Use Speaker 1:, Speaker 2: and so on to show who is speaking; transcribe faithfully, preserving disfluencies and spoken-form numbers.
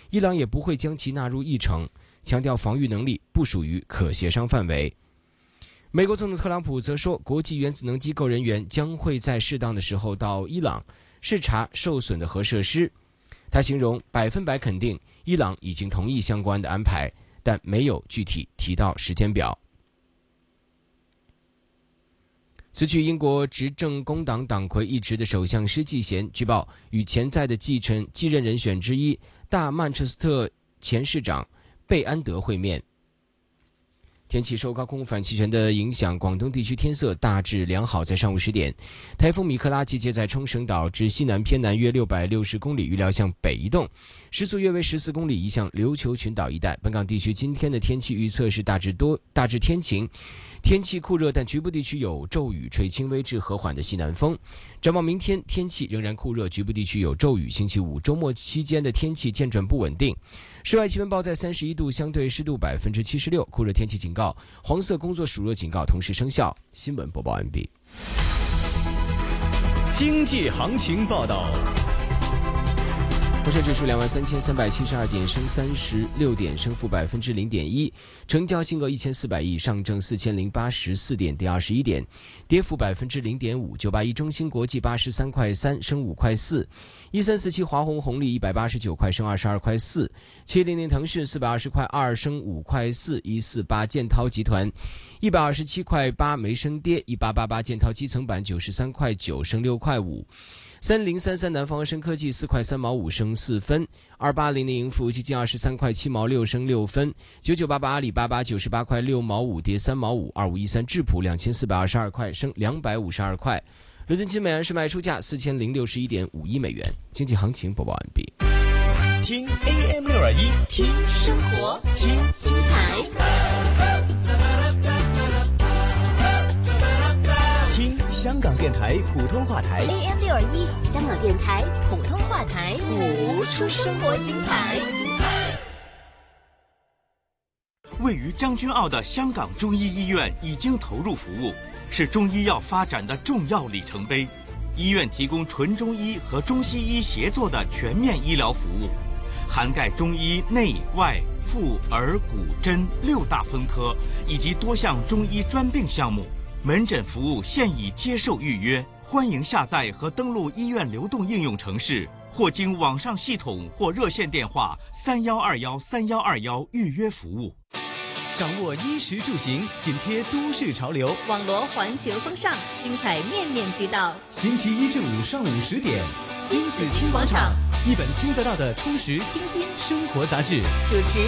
Speaker 1: 伊朗也不会将其纳入议程，强调防御能力不属于可协商范围。美国总统特朗普则说，国际原子能机构人员将会在适当的时候到伊朗视察受损的核设施。他形容百分百肯定伊朗已经同意相关的安排，但没有具体提到时间表。辞去英国执政工党党魁一职的首相施纪贤，据报与潜在的继承继任人选之一大曼彻斯特前市长贝安德会面。天气受高空反气旋的影响，广东地区天色大致良好。在上午十点，台风米克拉集结在冲绳岛至西南偏南约六百六十公里，预料向北移动，时速约为十四公里，移向琉球群岛一带。本港地区今天的天气预测是大致多大致天晴，天气酷热，但局部地区有骤雨，吹轻微至和缓的西南风。展望明天，天气仍然酷热，局部地区有骤雨。星期五周末期间的天气渐转不稳定。室外气温报在三十一度，相对湿度百分之七十六，酷热天气警告、黄色工作暑热警告同时生效。新闻播报完毕。
Speaker 2: 经济行情报道。
Speaker 1: 沪深指数两万三千三百七十二点，升三十六点，升幅百分之零点一，成交金额一千四百亿，上证四千零八十四点，跌二十一点，跌幅百分之零点五。九八一中芯国际八十三块三，升五块四。一三四七华虹红利一百八十九块，升二十二块四。七零零腾讯四百二十块二，升五块四。一四八建滔集团一百二十七块八，没升跌。一八八八建滔基层板九十三块九，升六块五。三零三三南方生科技四块三毛五，升四分。二八零零盈富基金二十三块七毛六，升六分。九九八八阿里巴巴九十八块六毛五，跌三毛五。二五一三智普两千四百二十二块，升两百五十二块。伦敦金每安士卖出价四千零六十一点五一美元。经济行情播报完毕。
Speaker 2: 听 A M 六二一，
Speaker 3: 听生活，听精彩。
Speaker 2: 听香港电台普通话台
Speaker 3: A M 六二一，香港电台普通话台，谱出生活精彩。
Speaker 4: 位于将军澳的香港中医医院已经投入服务，是中医药发展的重要里程碑。医院提供纯中医和中西医协作的全面医疗服务，涵盖中医内外妇儿骨针六大分科以及多项中医专病项目。门诊服务现已接受预约，欢迎下载和登录医院流动应用程式，或经网上系统或热线电话三幺二幺三幺二幺预约服务。
Speaker 2: 掌握衣食住行，紧贴都市潮流，
Speaker 3: 网罗环球风尚，精彩面面俱到。
Speaker 2: 星期一至五上午十点，
Speaker 3: 新紫金广场，
Speaker 2: 一本听得到的充实
Speaker 3: 清新
Speaker 2: 生活杂志。
Speaker 3: 主持